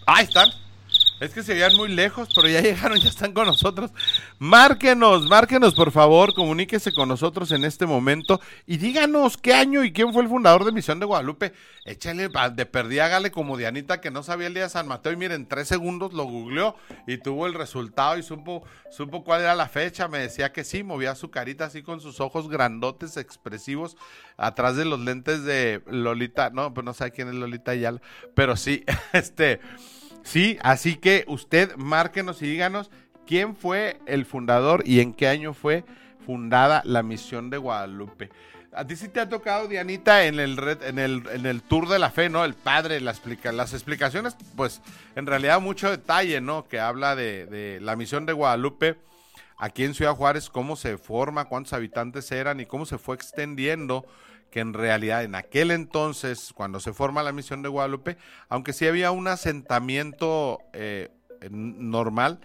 Ahí están. Es que se veían muy lejos, pero ya llegaron, ya están con nosotros. Márquenos, por favor, comuníquese con nosotros en este momento y díganos qué año y quién fue el fundador de Misión de Guadalupe. Échale de perdida, hágale como Dianita, que no sabía el día de San Mateo, y miren, 3 segundos lo googleó y tuvo el resultado y supo cuál era la fecha. Me decía que sí, movía su carita así con sus ojos grandotes, expresivos, atrás de los lentes de Lolita. No, pues no sé quién es Lolita Ayala, pero sí, sí, así que usted márquenos y díganos quién fue el fundador y en qué año fue fundada la Misión de Guadalupe. A ti sí te ha tocado, Dianita, en el Tour de la Fe, ¿no? El padre, las explicaciones, pues en realidad mucho detalle, ¿no? Que habla de la Misión de Guadalupe aquí en Ciudad Juárez, cómo se forma, cuántos habitantes eran y cómo se fue extendiendo, que en realidad en aquel entonces, cuando se forma la Misión de Guadalupe, aunque sí había un asentamiento normal,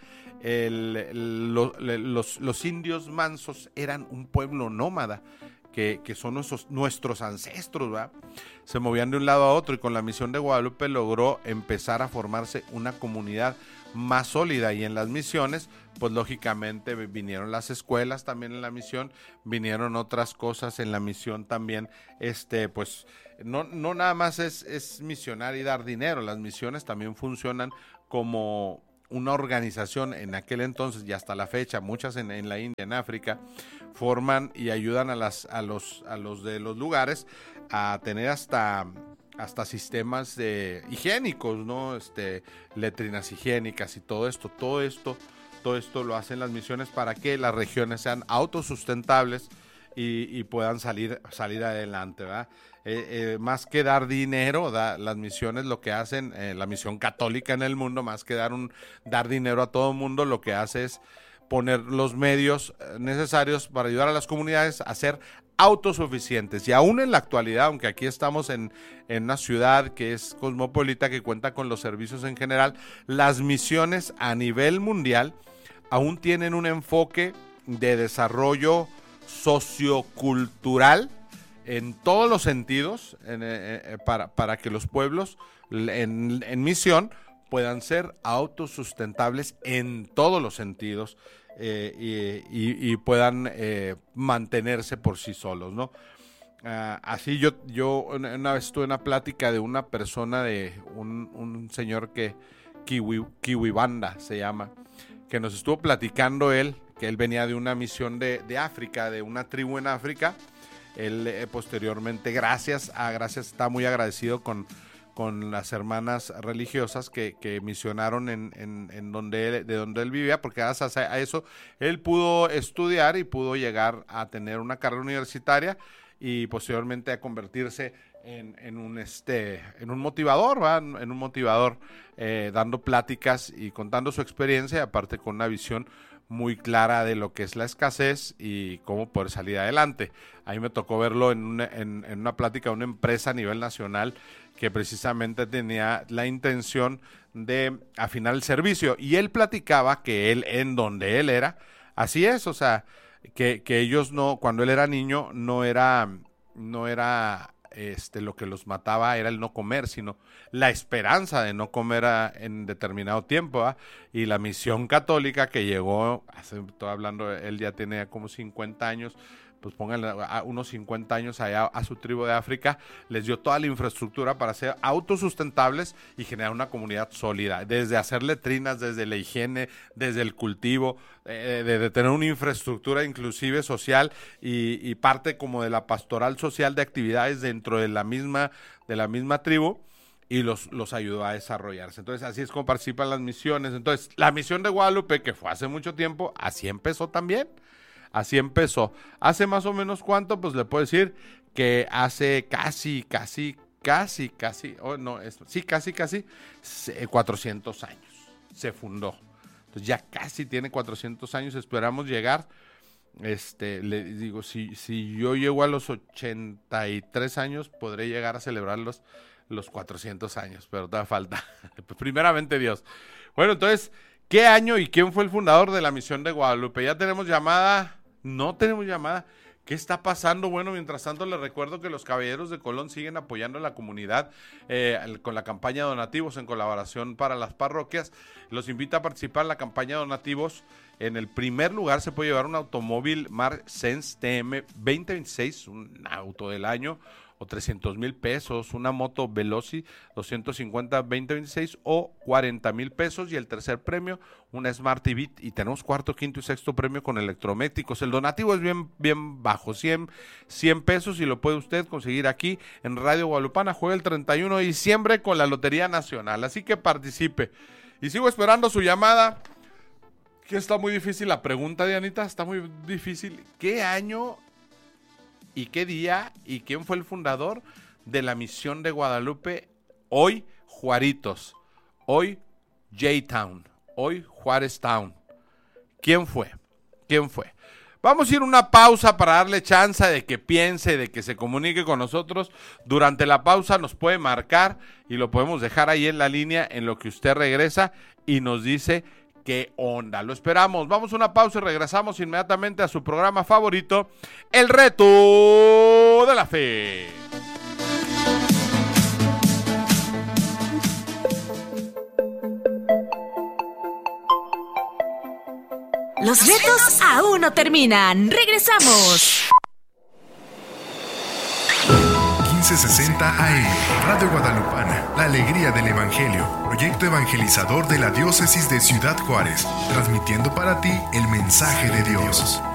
los indios mansos eran un pueblo nómada, que son nuestros ancestros, ¿verdad? Se movían de un lado a otro y con la Misión de Guadalupe logró empezar a formarse una comunidad más sólida, y en las misiones pues lógicamente vinieron las escuelas también en la misión, vinieron otras cosas en la misión también, pues no nada más es misionar y dar dinero, las misiones también funcionan como una organización en aquel entonces y hasta la fecha, muchas en la India, en África, forman y ayudan a los de los lugares a tener hasta sistemas higiénicos, ¿no? Letrinas higiénicas y todo esto lo hacen las misiones para que las regiones sean autosustentables y puedan salir adelante, ¿verdad? Más que dar dinero, las misiones lo que hacen, la misión católica en el mundo, más que dar dinero a todo el mundo, lo que hace es poner los medios necesarios para ayudar a las comunidades a ser autosuficientes. Y aún en la actualidad, aunque aquí estamos en una ciudad que es cosmopolita, que cuenta con los servicios en general, las misiones a nivel mundial aún tienen un enfoque de desarrollo sociocultural en todos los sentidos, para que los pueblos en misión puedan ser autosustentables en todos los sentidos, y puedan mantenerse por sí solos, ¿no? Así yo una vez tuve una plática de una persona, de un señor que Kiwibanda se llama, que nos estuvo platicando que él venía de una misión de África, de una tribu en África. Él posteriormente, gracias, está muy agradecido con las hermanas religiosas que misionaron de donde él vivía, porque gracias a eso él pudo estudiar y pudo llegar a tener una carrera universitaria y posteriormente a convertirse en un motivador, ¿verdad? En un motivador, dando pláticas y contando su experiencia, y aparte con una visión muy clara de lo que es la escasez y cómo poder salir adelante. A mí me tocó verlo en una plática de una empresa a nivel nacional que precisamente tenía la intención de afinar el servicio, y él platicaba que en donde él era, así es, o sea, que ellos no, cuando él era niño, no era lo que los mataba era el no comer, sino la esperanza de no comer en determinado tiempo, ¿verdad? Y la misión católica que llegó, estoy hablando, él ya tenía como 50 años, pues pónganle unos 50 años allá a su tribu de África, les dio toda la infraestructura para ser autosustentables y generar una comunidad sólida, desde hacer letrinas, desde la higiene, desde el cultivo, de tener una infraestructura inclusive social y parte como de la pastoral social de actividades dentro de la misma tribu, y los ayudó a desarrollarse. Entonces así es como participan las misiones. Entonces la Misión de Guadalupe, que fue hace mucho tiempo, así empezó también. Así empezó. ¿Hace más o menos cuánto? Pues le puedo decir que hace casi 400 años se fundó. Entonces ya casi tiene 400 años, esperamos llegar. Le digo, si yo llego a los 83 años, podré llegar a celebrar los 400 años, pero todavía falta. Primeramente Dios. Bueno, entonces, ¿qué año y quién fue el fundador de la Misión de Guadalupe? Ya tenemos llamada. No tenemos llamada. ¿Qué está pasando? Bueno, mientras tanto les recuerdo que los Caballeros de Colón siguen apoyando a la comunidad con la campaña Donativos en colaboración para las parroquias. Los invito a participar en la campaña Donativos. En el primer lugar se puede llevar un automóvil Mercedes TM 2026, un auto del año, o 300,000 pesos, una moto Veloci 250 2026 o 40,000 pesos, y el tercer premio, una Smart TV, y tenemos cuarto, quinto y sexto premio con electrodomésticos. El donativo es bien bajo, 100 pesos, y lo puede usted conseguir aquí en Radio Guadalupana. Juega el 31 de diciembre con la Lotería Nacional, así que participe. Y sigo esperando su llamada, que está muy difícil la pregunta, Dianita, está muy difícil. ¿Qué año y qué día y quién fue el fundador de la Misión de Guadalupe? Hoy Juaritos, hoy J-Town, hoy Juárez Town. ¿Quién fue? Vamos a ir a una pausa para darle chance de que piense, de que se comunique con nosotros. Durante la pausa nos puede marcar y lo podemos dejar ahí en la línea en lo que usted regresa y nos dice qué onda. Lo esperamos. Vamos a una pausa y regresamos inmediatamente a su programa favorito, El Reto de la Fe. Los retos aún no terminan. Regresamos. 1560 AM, Radio Guadalupana, la alegría del Evangelio, proyecto evangelizador de la Diócesis de Ciudad Juárez, transmitiendo para ti el mensaje de Dios.